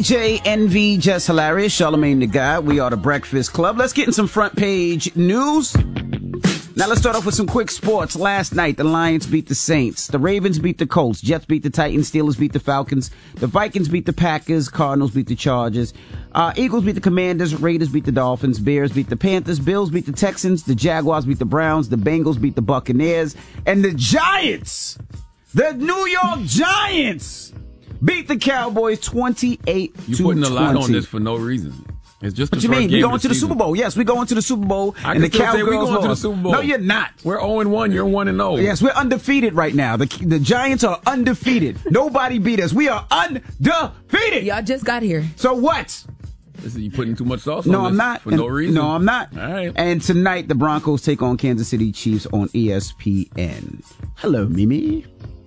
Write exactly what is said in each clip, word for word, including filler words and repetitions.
D J Envy, Just Hilarious, Charlamagne the God. We are the Breakfast Club. Let's get in some front page news. Now let's start off with some quick sports. Last night, the Lions beat the Saints. The Ravens beat the Colts. Jets beat the Titans. Steelers beat the Falcons. The Vikings beat the Packers. Cardinals beat the Chargers. Uh, Eagles beat the Commanders. Raiders beat the Dolphins. Bears beat the Panthers. Bills beat the Texans. The Jaguars beat the Browns. The Bengals beat the Buccaneers. And the Giants, the New York Giants, beat the Cowboys twenty-eight to twenty. You're putting a lot on this for no reason. It's just what the you mean? We're going to the Super Bowl. Yes, we're going to the Super Bowl. I and can the still say we're Cowgirls going to the lost. Super Bowl. No, you're not. We're oh and one. You're one and oh. Yes, we're undefeated right now. The the Giants are undefeated. Nobody beat us. We are undefeated. Y'all just got here. So what? This is, you putting too much sauce no, on I'm this not. for and, no reason. No, I'm not. All right. And tonight, the Broncos take on Kansas City Chiefs on E S P N. Hello, Mimi.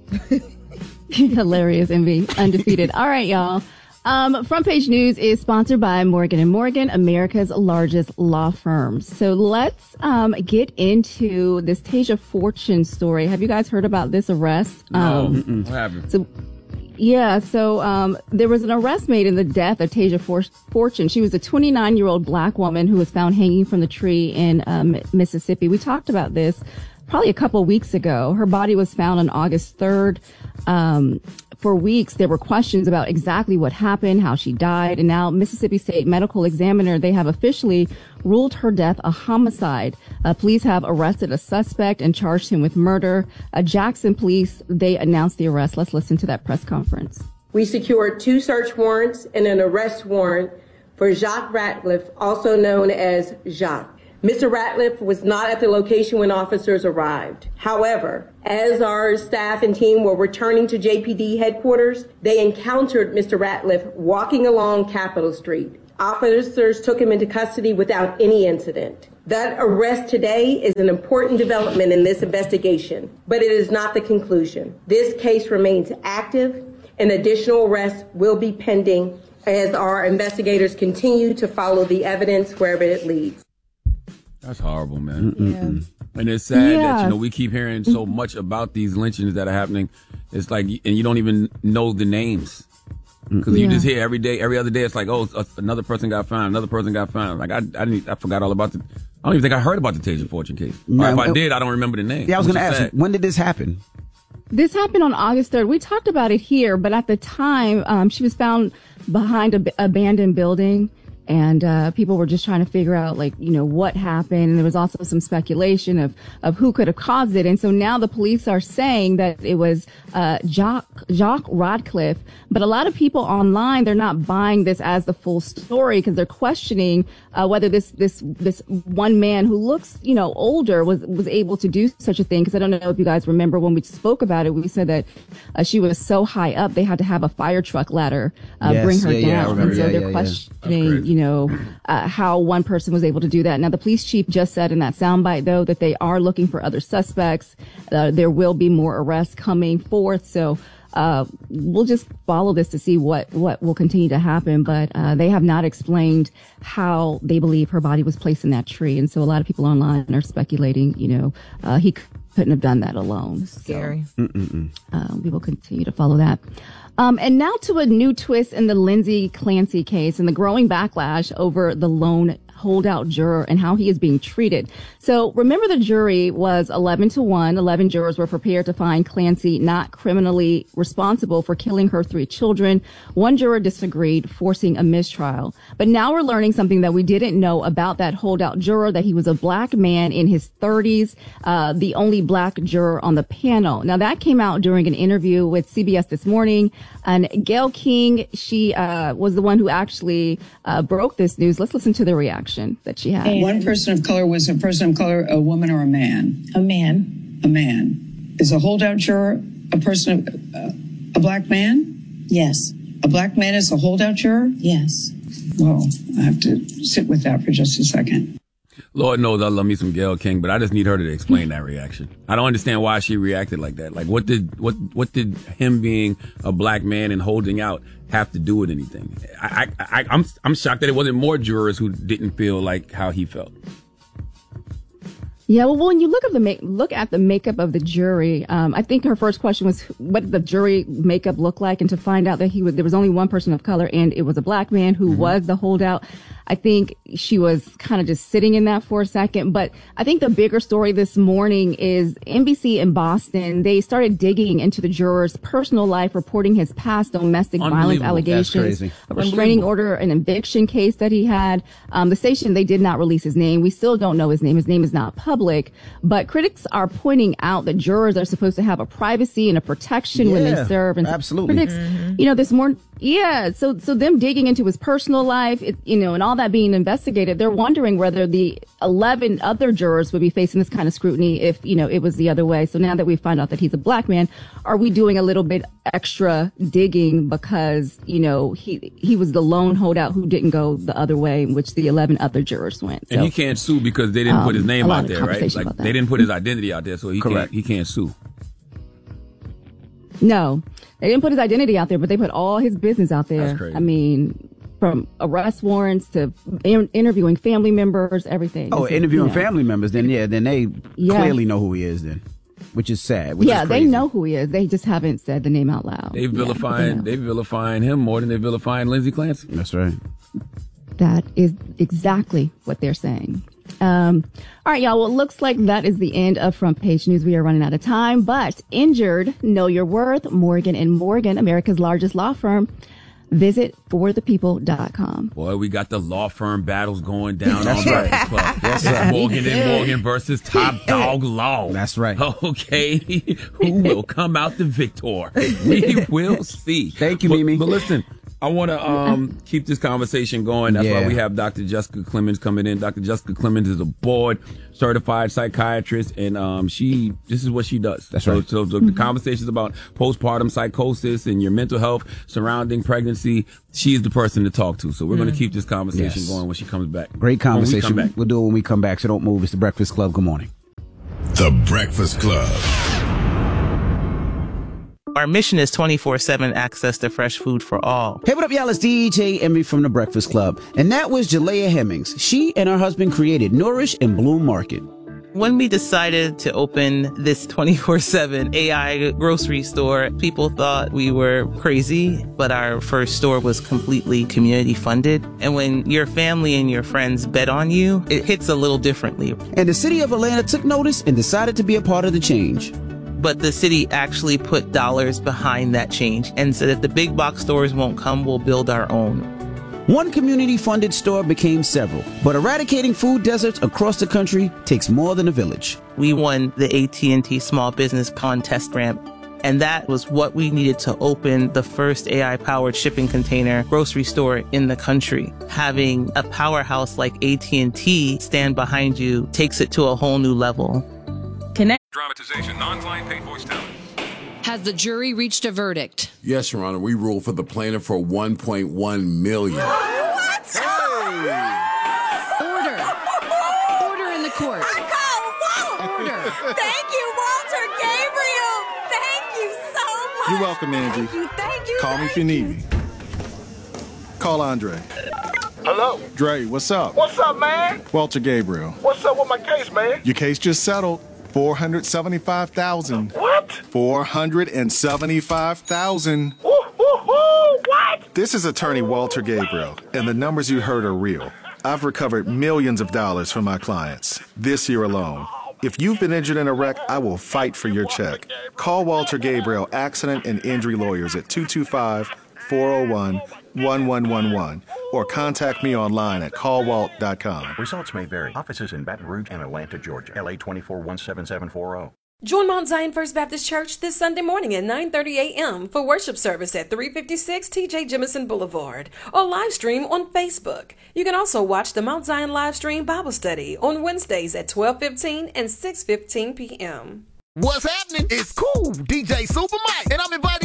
Hilarious, Envy. Undefeated. All right, y'all. Um, Front Page News is sponsored by Morgan and Morgan, America's largest law firm. So let's um, get into this Tasia Fortune story. Have you guys heard about this arrest? No. Um, What happened? So, yeah, so um, there was an arrest made in the death of Tasia For- Fortune. She was a twenty-nine-year-old black woman who was found hanging from the tree in um, Mississippi. We talked about this probably a couple of weeks ago. Her body was found on August third. Um, for weeks, there were questions about exactly what happened, how she died. And now Mississippi State Medical Examiner, they have officially ruled her death a homicide. Uh, police have arrested a suspect and charged him with murder. Uh, Jackson police, they announced the arrest. Let's listen to that press conference. We secured two search warrants and an arrest warrant for Jacques Ratliff, also known as Jacques. Mister Ratliff was not at the location when officers arrived. However, as our staff and team were returning to J P D headquarters, they encountered Mister Ratliff walking along Capitol Street. Officers took him into custody without any incident. That arrest today is an important development in this investigation, but it is not the conclusion. This case remains active, and additional arrests will be pending as our investigators continue to follow the evidence wherever it leads. That's horrible, man. Yeah. And it's sad yes. that, you know, we keep hearing so much about these lynchings that are happening. It's like, and you don't even know the names. Because yeah. you just hear every day, every other day, it's like, oh, another person got found, another person got found. Like, I I, didn't, I forgot all about the, I don't even think I heard about the Tasia Fortune case. No, or if I did, I don't remember the name. Yeah, I was going to ask, sad. When did this happen? This happened on August third. We talked about it here, but at the time, um, she was found behind an b- abandoned building. And, uh, people were just trying to figure out, like, you know, what happened. And there was also some speculation of, of who could have caused it. And so now the police are saying that it was, uh, Jacques, Jacques Ratliff. But a lot of people online, they're not buying this as the full story because they're questioning, uh, whether this, this, this one man who looks, you know, older was, was able to do such a thing. Because I don't know if you guys remember when we spoke about it, we said that, uh, she was so high up, they had to have a fire truck ladder, uh, yes, bring her yeah, down. Yeah, I remember. And so yeah, they're yeah, questioning, yeah. you know, uh, how one person was able to do that. Now, the police chief just said in that soundbite, though, that they are looking for other suspects. Uh, there will be more arrests coming forth. So, uh, we'll just follow this to see what, what will continue to happen. But, uh, they have not explained how they believe her body was placed in that tree. And so a lot of people online are speculating, you know, uh, he couldn't have done that alone. Scary. So, uh, we will continue to follow that. Um, and now to a new twist in the Lindsay Clancy case and the growing backlash over the lone holdout juror and how he is being treated. So remember, the jury was eleven to one. eleven jurors were prepared to find Clancy not criminally responsible for killing her three children. One juror disagreed, forcing a mistrial. But now we're learning something that we didn't know about that holdout juror, that he was a black man in his thirties, uh, the only black juror on the panel. Now, that came out during an interview with C B S This Morning. And Gayle King, she uh, was the one who actually uh, broke this news. Let's listen to the reaction that she had. And one person of color was a person of color, a woman or a man? A man. A man. Is a holdout juror a person of uh, a black man? Yes. A black man is a holdout juror? Yes. Well, I have to sit with that for just a second. Lord knows I love me some Gayle King, but I just need her to explain that reaction. I don't understand why she reacted like that. Like, what did what what did him being a black man and holding out have to do with anything? I, I, I I'm I'm shocked that it wasn't more jurors who didn't feel like how he felt. Yeah, well, when you look at the make, look at the makeup of the jury, um, I think her first question was, what did the jury makeup look like? And to find out that he was, there was only one person of color, and it was a black man who mm-hmm. was the holdout. I think she was kind of just sitting in that for a second. But I think the bigger story this morning is N B C in Boston. They started digging into the juror's personal life, reporting his past domestic violence allegations, a restraining order, an eviction case that he had. Um, the station, they did not release his name. We still don't know his name. His name is not public. But critics are pointing out that jurors are supposed to have a privacy and a protection yeah, when they serve. And absolutely. Critics, mm-hmm. you know, this more, yeah. So, so them digging into his personal life, it, you know, and all that being investigated, they're wondering whether the eleven other jurors would be facing this kind of scrutiny if, you know, it was the other way. So now that we find out that he's a black man, are we doing a little bit extra digging because, you know, he he was the lone holdout who didn't go the other way, in which the eleven other jurors went. So, and he can't sue because they didn't um, put his name out there, right? Like they didn't put his identity out there, so he Correct. can't he can't sue. No, they didn't put his identity out there, but they put all his business out there. That's crazy. I mean, from arrest warrants to in- interviewing family members, everything. Oh, so, interviewing you know. family members, then yeah, then they yeah. clearly know who he is then, which is sad. Which yeah, is they know who he is. They just haven't said the name out loud. They vilifying, yeah, they vilifying him more than they vilifying Lindsey Clancy. That's right. That is exactly what they're saying. Um, all right, y'all. Well, it looks like that is the end of Front Page News. We are running out of time, but Injured, Know Your Worth, Morgan and Morgan, America's largest law firm. Visit for the people dot com. Boy, we got the law firm battles going down That's on right. Breakfast Club. Yes, sir. Morgan and Morgan versus Top Dog Law. That's right. Okay. Who will come out the victor? We will see. Thank you, but, Mimi. But listen, I want to um, keep this conversation going. That's yeah. why we have Doctor Jessica Clemens coming in. Doctor Jessica Clemens is a board certified psychiatrist, and um, she this is what she does. That's so, right. So, so the conversations about postpartum psychosis and your mental health surrounding pregnancy, she is the person to talk to. So we're mm. going to keep this conversation yes. going when she comes back. Great conversation. We we'll do it when we come back, so don't move. It's The Breakfast Club. Good morning. The Breakfast Club. Our mission is twenty-four seven access to fresh food for all. Hey, what up, y'all? It's D J Emmy from The Breakfast Club. And that was Jalea Hemmings. She and her husband created Nourish and Bloom Market. When we decided to open this twenty-four seven A I grocery store, people thought we were crazy, but our first store was completely community funded. And when your family and your friends bet on you, it hits a little differently. And the city of Atlanta took notice and decided to be a part of the change. But the city actually put dollars behind that change and said if the big box stores won't come, we'll build our own. One community-funded store became several, but eradicating food deserts across the country takes more than a village. We won the A T and T Small Business Contest Grant, and that was what we needed to open the first A I-powered shipping container grocery store in the country. Having a powerhouse like A T and T stand behind you takes it to a whole new level. Connect. Dramatization, non-client paid voice talent. Has the jury reached a verdict? Yes, Your Honor. We ruled for the plaintiff for one point one million dollars. What? Hey! Order. Order in the court. I call Walt. Order. Thank you, Walter Gabriel. Thank you so much. You're welcome, Angie. Thank you, thank you. Call me if you need me. Call Andre. Hello? Dre, what's up? What's up, man? Walter Gabriel. What's up with my case, man? Your case just settled. four hundred seventy-five thousand dollars. What? four hundred seventy-five thousand dollars. Woo, woo, woo, what? This is attorney Walter Gabriel, and the numbers you heard are real. I've recovered millions of dollars from my clients this year alone. If you've been injured in a wreck, I will fight for your check. Call Walter Gabriel Accident and Injury Lawyers at two two five, four oh one, one one one one or contact me online at call walt dot com. Results may vary. Offices in Baton Rouge and Atlanta, Georgia. L A twenty-four one seven seven four zero. Join Mount Zion First Baptist Church this Sunday morning at nine thirty a.m. for worship service at three fifty-six T J Jemison Boulevard or live stream on Facebook. You can also watch the Mount Zion live stream Bible study on Wednesdays at twelve fifteen and six fifteen p.m. What's happening? It's cool. D J Super Mike, and I'm inviting